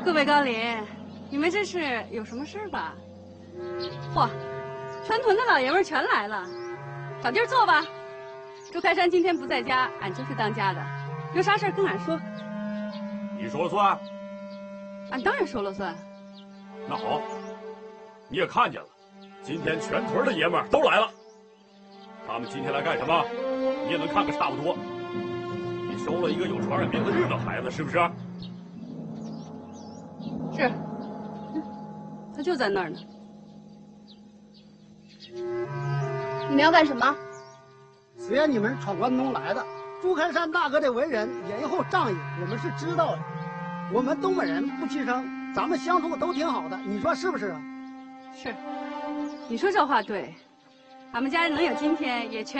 各位高邻，你们这是有什么事吧？嚯，全屯的老爷们全来了，找地儿坐吧。朱开山今天不在家，俺就是当家的，有啥事跟俺说。 你说了算？ 俺当然说了算。 那好，你也看见了，今天全屯的爷们儿都来了。他们今天来干什么？你也能看个差不多。你收了一个有传染病的日本孩子，是不是？ 是。他就在那儿呢。 你们要干什么？ 虽然你们是闯关东来的，朱开山大哥的为人仁厚仗义，我们是知道的。我们东北人不欺生，咱们相处都挺好的，你说是不是啊？ 是。你说这话对，俺们家能有今天也全。